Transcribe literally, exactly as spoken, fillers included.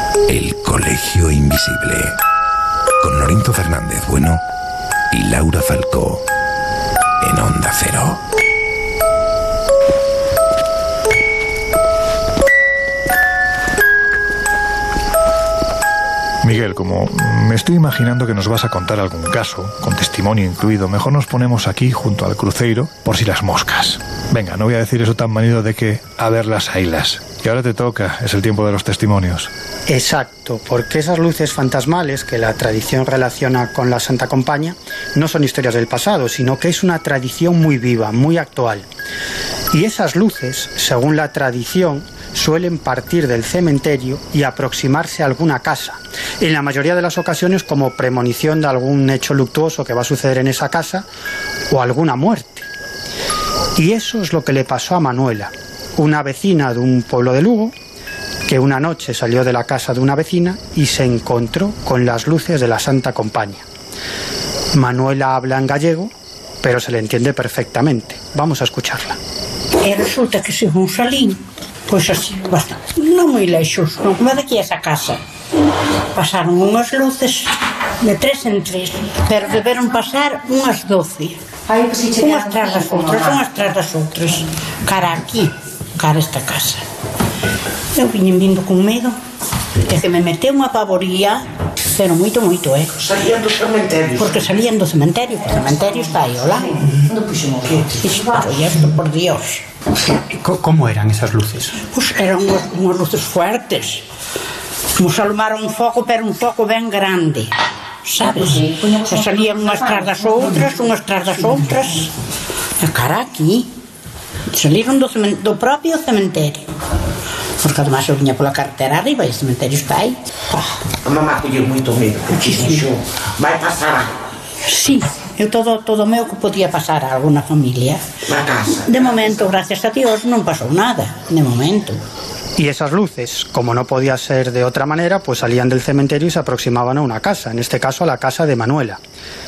El Colegio Invisible, con Lorenzo Fernández Bueno y Laura Falcó, en Onda Cero. Miguel, como me estoy imaginando que nos vas a contar algún caso, con testimonio incluido, mejor nos ponemos aquí junto al cruceiro por si las moscas. Venga, no voy a decir eso tan manido de que a ver las ailas. Que ahora te toca, es el tiempo de los testimonios. Exacto, porque esas luces fantasmales que la tradición relaciona con la Santa Compaña no son historias del pasado, sino que es una tradición muy viva, muy actual. Y esas luces, según la tradición, suelen partir del cementerio y aproximarse a alguna casa, en la mayoría de las ocasiones como premonición de algún hecho luctuoso que va a suceder en esa casa o alguna muerte. Y eso es lo que le pasó a Manuela, una vecina de un pueblo de Lugo, que una noche salió de la casa de una vecina y se encontró con las luces de la Santa Compaña. Manuela habla en gallego, pero se le entiende perfectamente. Vamos a escucharla. E resulta que según salín, pois así, bastante, non moi leixos, non como daqui a esa casa. Pasaron unhas luces de tres en tres, pero deberon pasar unhas doce. Unhas tras das outras, unhas tras das outras. Cara aquí, cara esta casa. Eu viñen vindo con medo, e que me meteu unha pavoría, pero moito, moito, eh? Salían dos cementerios. Porque salían do cementerio, que o cementerio está aí, olá. Onde puxemos luces? Pero isto, por Dios. ¿Cómo eran esas luces? Pois eran unhas, unhas luces fuertes. Como se alumara un foco, pero un foco ben grande, sabes? E salían unhas tras das outras, unhas tras das outras. E cara aquí, saliron do, do propio cementerio. Porque además eu viña pola carretera arriba e o cementerio está aí. A mamá colleu moito medo, muchísimo. Vai pasar algo. Sí, eu todo, todo meu que podía pasar a alguna familia. Na casa. De momento, gracias a Dios, non pasou nada, de momento. Y esas luces, como no podía ser de otra manera, pues salían del cementerio y se aproximaban a una casa, en este caso a la casa de Manuela.